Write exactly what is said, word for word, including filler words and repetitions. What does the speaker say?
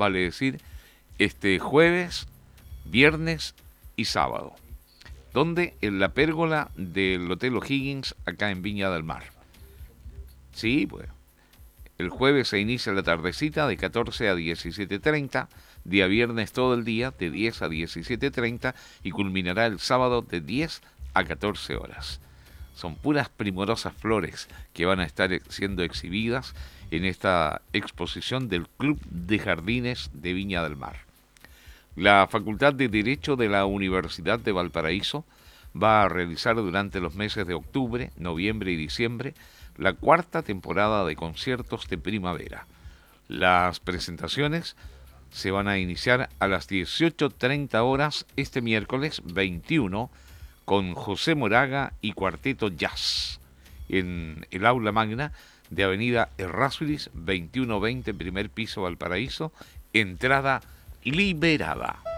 vale decir, este jueves, viernes y sábado. ¿Dónde? En la pérgola del Hotel O'Higgins, acá en Viña del Mar. Sí, pues. El jueves se inicia la tardecita de catorce a diecisiete treinta, día viernes todo el día de diez a diecisiete treinta y culminará el sábado de diez a catorce horas. Son puras primorosas flores que van a estar siendo exhibidas en esta exposición del Club de Jardines de Viña del Mar. La Facultad de Derecho de la Universidad de Valparaíso va a realizar durante los meses de octubre, noviembre y diciembre la cuarta temporada de conciertos de primavera. Las presentaciones se van a iniciar a las dieciocho treinta horas este miércoles veintiuno con José Moraga y Cuarteto Jazz en el aula magna de Avenida Errázuriz veintiuno veinte, primer piso, Valparaíso, entrada liberada.